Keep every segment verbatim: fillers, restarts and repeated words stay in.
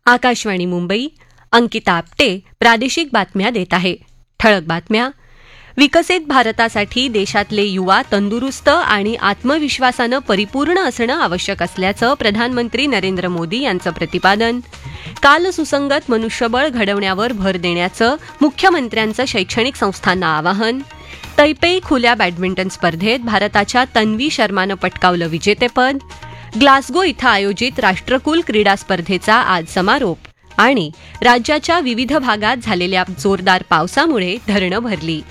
आकाशवाणी मुंबई, अंकिता आपटे प्रादेशिक बातम्या देत आहे. ठळक बातम्या. विकसित भारतासाठी देशातले युवा तंदुरुस्त आणि आत्मविश्वासानं परिपूर्ण असणं आवश्यक असल्याचं प्रधानमंत्री नरेंद्र मोदी यांचं प्रतिपादन. काल सुसंगत मनुष्यबळ घडवण्यावर भर देण्याचं मुख्यमंत्र्यांचं शैक्षणिक संस्थांना आवाहन. तैपेई खुल्या बॅडमिंटन स्पर्धेत भारताच्या तन्वी शर्मानं पटकावलं विजेतेपद. ग्लासगो इथं आयोजित राष्ट्रकुल क्रीडा स्पर्धेचा आज समारोप. आणि राज्याच्या विविध भागात झालेल्या जोरदार पावसामुळे धरणं भरली.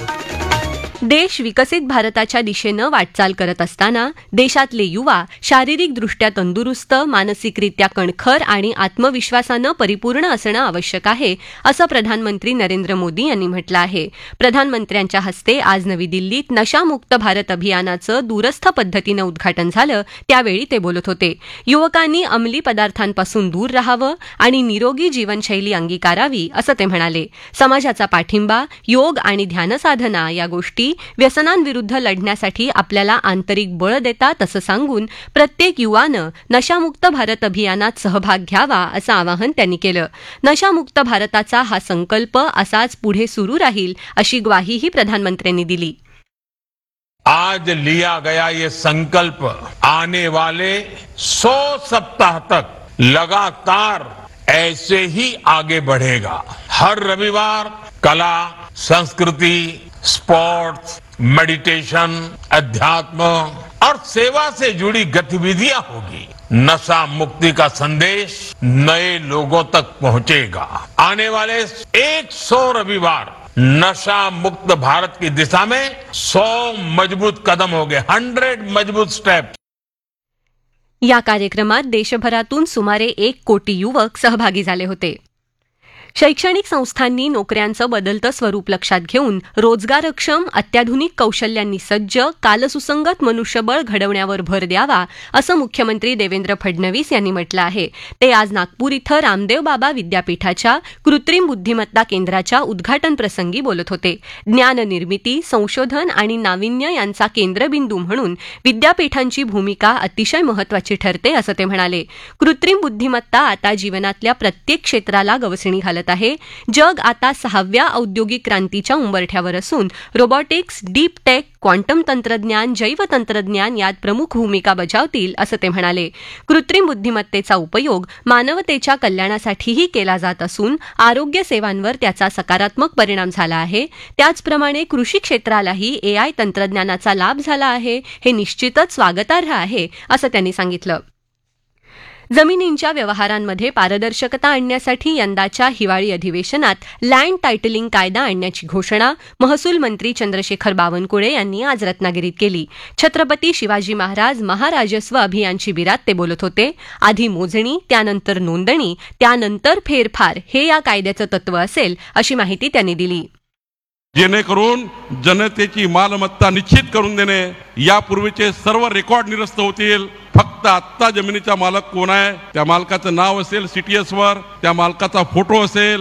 देश विकसित भारताच्या दिशेनं वाटचाल करत असताना देशातले युवा शारीरिकदृष्ट्या तंदुरुस्त, मानसिकरित्या कणखर आणि आत्मविश्वासानं परिपूर्ण असणं आवश्यक आहे, असं प्रधानमंत्री नरेंद्र मोदी यांनी म्हटलं आहे. प्रधानमंत्र्यांच्या हस्ते आज नवी दिल्लीत नशामुक्त भारत अभियानाचं दूरस्थ पद्धतीनं उद्घाटन झालं, त्यावेळी ते बोलत होते. युवकांनी अंमली पदार्थांपासून दूर राहावं आणि निरोगी जीवनशैली अंगीकारावी, असं ते म्हणाले. समाजाचा पाठिंबा, योग आणि ध्यानसाधना या गोष्टी व्यसनांविरुद्ध लढण्यासाठी आपल्याला आंतरिक बळ देतात, असं सांगून प्रत्येक युवानं नशामुक्त भारत अभियानात सहभाग घ्यावा, असं आवाहन त्यांनी केलं. नशामुक्त भारताचा हा संकल्प असाच पुढे सुरू राहील, अशी ग्वाहीही प्रधानमंत्र्यांनी दिली. आज लिया गया ये संकल्प आने वाले सौ सप्ताह तक लगातार ऐसे ही आगे बढ़ेगा. हर रविवार कला, संस्कृति, स्पोर्ट्स, मेडिटेशन, अध्यात्म और सेवा से जुड़ी गतिविधियां होगी. नशा मुक्ति का संदेश नए लोगों तक पहुंचेगा. आने वाले सौ रविवार नशा मुक्त भारत की दिशा में सौ मजबूत कदम होंगे, हंड्रेड मजबूत स्टेप. या कार्यक्रमात देशभरातून सुमारे एक कोटी युवक सहभागी झाले होते. शैक्षणिक संस्थांनी नोकऱ्यांचं बदलतं स्वरूप लक्षात घेऊन रोजगारक्षम, अत्याधुनिक कौशल्यांनी सज्ज, कालसुसंगत मनुष्यबळ घडवण्यावर भर द्यावा, असं मुख्यमंत्री देवेंद्र फडणवीस यांनी म्हटलं आहे. ते आज नागपूर इथं रामदेव बाबा विद्यापीठाच्या कृत्रिम बुद्धिमत्ता केंद्राच्या उद्घाटन प्रसंगी बोलत होते. ज्ञाननिर्मिती, संशोधन आणि नाविन्य यांचा केंद्रबिंदू म्हणून विद्यापीठांची भूमिका अतिशय महत्वाची ठरते, असं ते म्हणाले. कृत्रिम बुद्धिमत्ता आता जीवनातल्या प्रत्येक क्षेत्राला गवसणी घालत आहे. जग आता सहाव्या औद्योगिक क्रांतीच्या उंबरठ्यावर असून रोबोटिक्स, डीप टेक, क्वांटम तंत्रज्ञान, जैव तंत्रज्ञान यात प्रमुख भूमिका बजावतील, असं ते म्हणाले. कृत्रिम बुद्धिमत्तेचा उपयोग मानवतेच्या कल्याणासाठीही केला जात असून आरोग्य सेवांवर त्याचा सकारात्मक परिणाम झाला आहे. त्याचप्रमाणे कृषी क्षेत्रालाही एआय तंत्रज्ञानाचा लाभ झाला आहे. हे निश्चितच स्वागतार्ह आहे, असं त्यांनी सांगितलं. जमिनींच्या व्यवहारांमध्ये पारदर्शकता आणण्यासाठी यंदाच्या हिवाळी अधिवेशनात लँड टायटलिंग कायदा आणण्याची घोषणा महसूल मंत्री चंद्रशेखर बावनकुळे यांनी आज रत्नागिरीत केली. छत्रपती शिवाजी महाराज महाराजस्व अभियान शिबिरात ते बोलत होते. आधी मोजणी, त्यानंतर नोंदणी, त्यानंतर फेरफार हे या कायद्याचं तत्व असेल, अशी माहिती त्यांनी दिली. जेणेकरून जनतेची मालमत्ता निश्चित करून देणे, यापूर्वीचे सर्व रेकॉर्ड निरस्त होतील. फक्त आत्ता जमिनीचा मालक कोण आहे, त्या मालकाचं नाव असेल सीटीएस वर, त्या मालकाचा फोटो असेल,